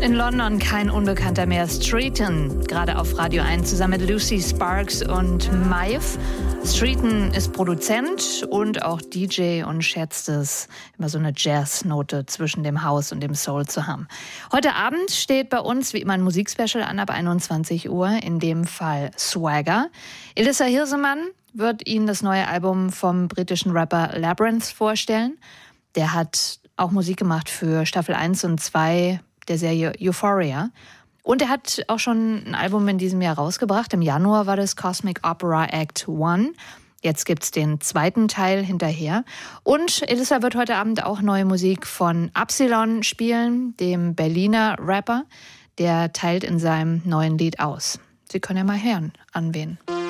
In London kein Unbekannter mehr, Streeton, gerade auf Radio 1 zusammen mit Lucy Sparks und Maeve. Streeton ist Produzent und auch DJ und schätzt es, immer so eine Jazz-Note zwischen dem House und dem Soul zu haben. Heute Abend steht bei uns wie immer ein Musikspecial an ab 21 Uhr, in dem Fall Swagger. Elissa Hirsemann wird Ihnen das neue Album vom britischen Rapper Labyrinth vorstellen. Der hat auch Musik gemacht für Staffel 1 und 2 der Serie Euphoria. Und er hat auch schon ein Album in diesem Jahr rausgebracht. Im Januar war das Cosmic Opera Act 1. Jetzt gibt's den zweiten Teil hinterher. Und Elissa wird heute Abend auch neue Musik von Absilon spielen, dem Berliner Rapper. Der teilt in seinem neuen Lied aus. Sie können ja mal hören, an wen.